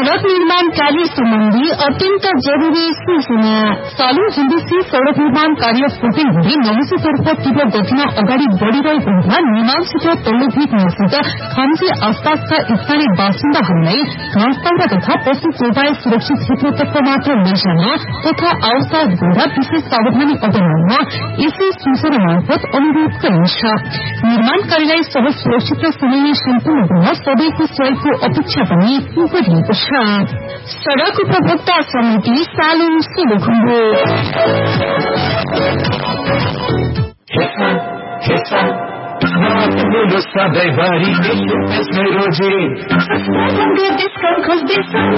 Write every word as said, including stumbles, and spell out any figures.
सड़क निर्माण कार्य सम्बन्धी अत्यन्त जरूरी सूचना। सालु हिन्दी सड़क निर्माण कार्य फुटिङ हुँदै नौसेतर्फ तीव्र गतिमा अगाडि बढ़िरहेको हुँदा निर्माण क्षेत्र तल्लो भेगमासित खाम्ची आसपासका स्थानीय बासिन्दाहरूलाई घाँस तथा पशु चौपाई सुरक्षित क्षेत्रतर्फ मात्र लैजान तथा आवश्यक गर्दा विशेष सावधानी अपनाउन यसै सूचना मार्फत अनुरोध गरिन्छ। निर्माण कार्यलाई सहज सुरक्षित र समयमै सम्पूर्ण गर्न सबैको सहयोगको अपेक्षा पनि गरिएको छ। सड़क उपभोक्ता समिति सालु सोलुखुम्बु। सधैँभरि